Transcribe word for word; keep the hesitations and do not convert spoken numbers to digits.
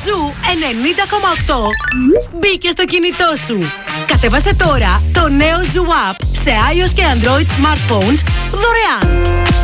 Ζου ενενήντα κόμμα οκτώ μπήκε στο κινητό σου. Κατέβασε τώρα το νέο Ζου App σε iOS και Android smartphones δωρεάν.